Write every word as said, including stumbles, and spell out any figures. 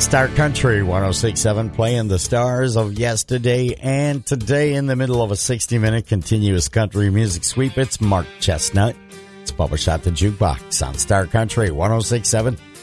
Star Country one oh six point seven, playing the stars of yesterday and today in the middle of a sixty-minute continuous country music sweep. It's Mark Chestnut. It's Bubba Shot the Jukebox on Star Country one oh six point seven.